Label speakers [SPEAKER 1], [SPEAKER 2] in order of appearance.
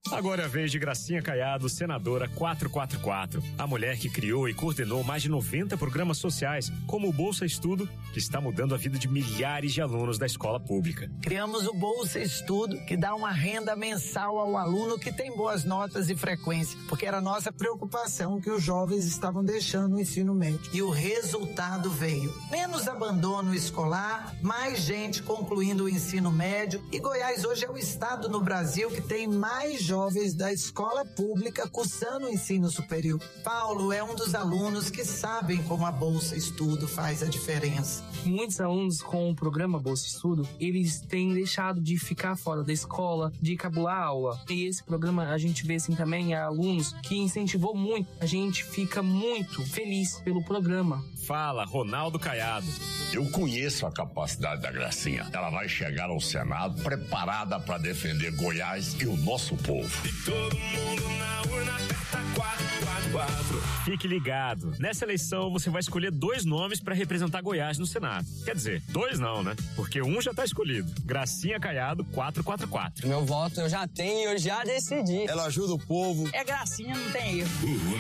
[SPEAKER 1] Agora é a vez de Gracinha Caiado, senadora 444. A mulher que criou e coordenou mais de 90 programas sociais, como o Bolsa Estudo, que está mudando a vida de milhares de alunos da escola pública.
[SPEAKER 2] Criamos o Bolsa Estudo, que dá uma renda mensal ao aluno que tem boas notas e frequência, porque era nossa preocupação que os jovens estavam deixando o ensino médio. E o resultado veio. Menos abandono escolar, mais gente concluindo o ensino médio, e Goiás hoje é o estado no Brasil que tem mais jovens da escola pública cursando o ensino superior. Paulo é um dos alunos que sabem como a Bolsa Estudo faz a diferença.
[SPEAKER 3] Muitos alunos com o programa Bolsa Estudo, eles têm deixado de ficar fora da escola, de cabular a aula. E esse programa a gente vê assim também alunos que incentivou muito. A gente fica muito feliz pelo programa.
[SPEAKER 1] Fala, Ronaldo Caiado.
[SPEAKER 4] Eu conheço a capacidade da Gracinha. Ela vai chegar ao Senado preparada para defender Goiás e o nosso povo.
[SPEAKER 5] E todo mundo na urna aperta 444.
[SPEAKER 1] Fique ligado. Nessa eleição você vai escolher 2 nomes para representar Goiás no Senado. Quer dizer, 2 não, né? Porque um já tá escolhido. Gracinha Caiado 444.
[SPEAKER 6] Meu voto eu já tenho, eu já decidi.
[SPEAKER 7] Ela ajuda o povo.
[SPEAKER 2] É Gracinha, não tem erro.